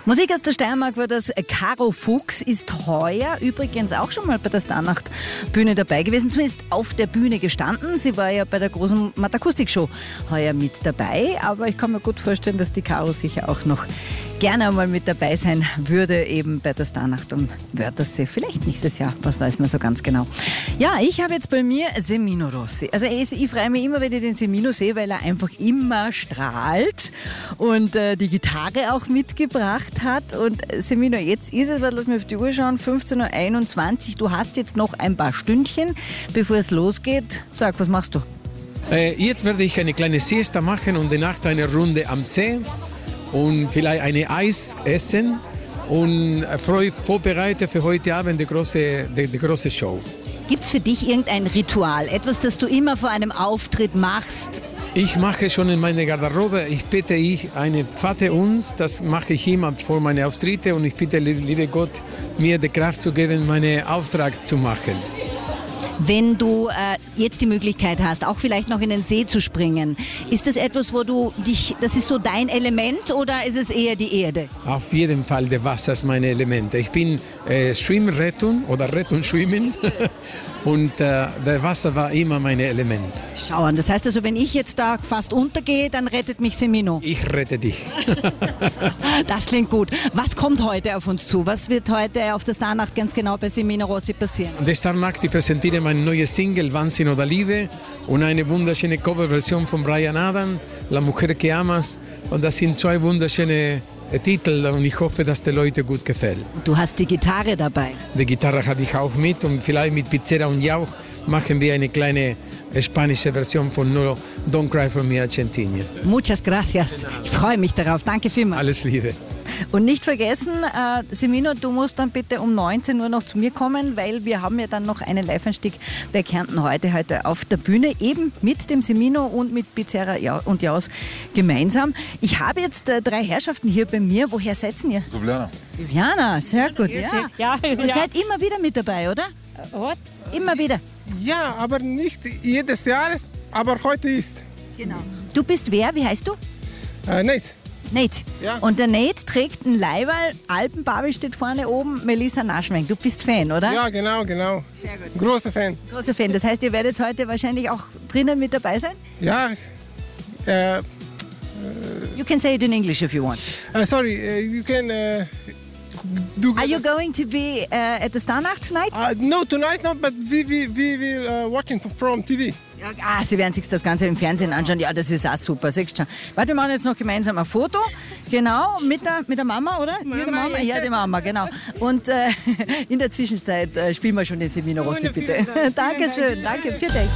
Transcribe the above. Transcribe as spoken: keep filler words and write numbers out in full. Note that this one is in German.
Musik aus der Steiermark war das. Caro Fuchs ist heuer übrigens auch schon mal bei der Starnacht-Bühne dabei gewesen, zumindest auf der Bühne gestanden. Sie war ja bei der großen Matakustik-Show heuer mit dabei, aber ich kann mir gut vorstellen, dass die Caro sicher auch noch gerne einmal mit dabei sein würde, eben bei der Starnacht am Wörthersee. Vielleicht nächstes Jahr, was weiß man so ganz genau. Ja, ich habe jetzt bei mir Semino Rossi. Also ich, ich freue mich immer, wenn ich den Semino sehe, weil er einfach immer strahlt und äh, die Gitarre auch mitgebracht hat. Und äh, Semino, jetzt ist es, lass mich auf die Uhr schauen, fünfzehn Uhr einundzwanzig. Du hast jetzt noch ein paar Stündchen, bevor es losgeht. Sag, was machst du? Äh, jetzt werde ich eine kleine Siesta machen und danach eine Runde am See und vielleicht eine Eis essen und freue vorbereite für heute Abend die große, die, die große Show. Gibt es für dich irgendein Ritual, etwas, das du immer vor einem Auftritt machst? Ich mache schon in meiner Garderobe, ich bitte ich eine Pfate uns, das mache ich immer vor meinen Auftritte und ich bitte, liebe Gott, mir die Kraft zu geben, meinen Auftrag zu machen. Wenn du äh, jetzt die Möglichkeit hast, auch vielleicht noch in den See zu springen, ist das etwas, wo du dich, das ist so dein Element oder ist es eher die Erde? Auf jeden Fall, der Wasser ist mein Element. Ich bin äh, Schwimmrettung oder Rettung-Schwimmen und äh, der Wasser war immer mein Element. Schau an, das heißt also, wenn ich jetzt da fast untergehe, dann rettet mich Semino. Ich rette dich. Das klingt gut. Was kommt heute auf uns zu? Was wird heute auf der Starnacht ganz genau bei Semino Rossi passieren? Der Starnacht, ich präsentiere meine neue Single Wahnsinn oder Liebe und eine wunderschöne Coverversion von Bryan Adams, La Mujer que Amas. Und das sind zwei wunderschöne Titel und ich hoffe, dass den Leuten gut gefällt. Du hast die Gitarre dabei. Die Gitarre habe ich auch mit und vielleicht mit Pizzeria und Jauch machen wir eine kleine spanische Version von No Don't Cry for Me Argentina. Muchas gracias. Ich freue mich darauf. Danke vielmals. Alles Liebe. Und nicht vergessen, äh, Semino, du musst dann bitte um neunzehn Uhr noch zu mir kommen, weil wir haben ja dann noch einen Live-Einstieg bei Kärnten heute, heute auf der Bühne, eben mit dem Semino und mit Pizzeria und Jaus gemeinsam. Ich habe jetzt äh, drei Herrschaften hier bei mir. Woher seid ihr? Ljubljana. Ljubljana, sehr gut, ja. Ja, Und ja. seid immer wieder mit dabei, oder? What? Immer wieder. Ja, aber nicht jedes Jahr, aber heute ist. Genau. Du bist wer? Wie heißt du? Äh, Nate. Nate. Ja. Und der Nate trägt ein Leiberl, Alpenbarbie steht vorne oben, Melissa Naschwenk. Du bist Fan, oder? Ja, genau, genau. Sehr gut. Großer Fan. Großer Fan. Das heißt, ihr werdet heute wahrscheinlich auch drinnen mit dabei sein? Ja, äh, You can say it in English if you want. uh, sorry, uh, you can uh, do. Are you going to be uh, at the Starnacht tonight? Uh, no, tonight not, but we we we will uh, watching from T V. Ja, ah, Sie werden sich das Ganze im Fernsehen anschauen. Ja, das ist auch super. Siehst du schon. Warte, wir machen jetzt noch gemeinsam ein Foto. Genau, mit der, mit der Mama, oder? Mama, Ja, die Mama, ja. ja, die Mama, genau. Und äh, in der Zwischenzeit äh, spielen wir schon den Semino Rossi, bitte. vielen Dank. Dankeschön, danke, für dich.